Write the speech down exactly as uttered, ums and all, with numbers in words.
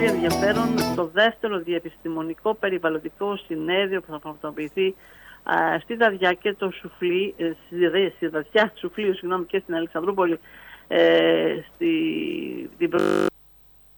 πολύ ενδιαφέρον το δεύτερο διεπιστημονικό περιβαλλοντικό συνέδριο που θα πραγματοποιηθεί στη Δαδιά και το Σουφλί, στη Δαδιά, Σουφλίου, συγγνώμη, και στην Αλεξανδρούπολη, ε, στη, την